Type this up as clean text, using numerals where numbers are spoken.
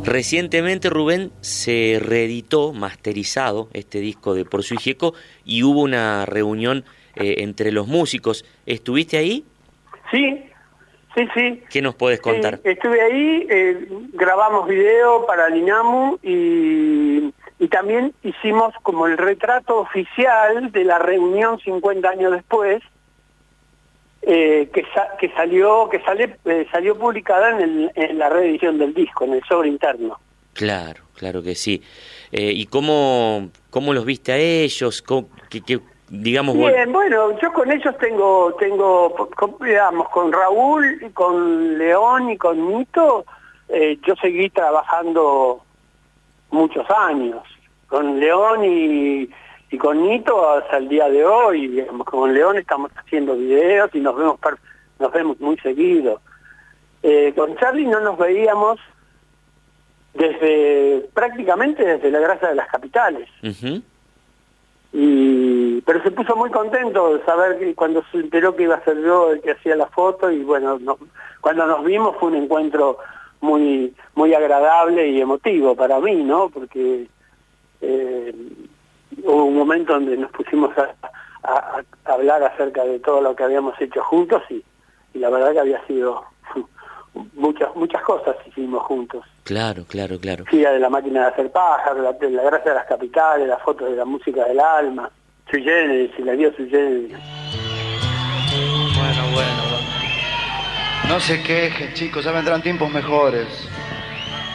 Recientemente, Rubén, se reeditó, masterizado, este disco de Por Sui Gieco y hubo una reunión entre los músicos. ¿Estuviste ahí? Sí, sí. ¿Qué nos podés contar? Sí, estuve ahí, grabamos video para el INAMU y también hicimos como el retrato oficial de la reunión 50 años después, salió publicada en la reedición del disco, en el sobre interno. Claro, claro que sí. ¿Y cómo los viste a ellos? Digamos, Bien, bueno, yo con ellos digamos, con Raúl, con León y con Nito, yo seguí trabajando muchos años. Con León y con Nito hasta el día de hoy, digamos, con León estamos haciendo videos y nos vemos muy seguido. Con Charly no nos veíamos prácticamente desde la Grasa de las Capitales. Uh-huh. Pero se puso muy contento de saber que cuando se enteró que iba a ser yo el que hacía la foto, y bueno, cuando nos vimos fue un encuentro muy, muy agradable y emotivo para mí, ¿no? Porque hubo un momento donde nos pusimos a hablar acerca de todo lo que habíamos hecho juntos y la verdad que había sido muchas cosas hicimos juntos. Claro. Gira de la máquina de hacer pájaros, la Gracia de las Capitales, las fotos de la música del alma, Sui Generis, y la dio Sui Generis. Bueno. No se quejen, chicos, ya vendrán tiempos mejores.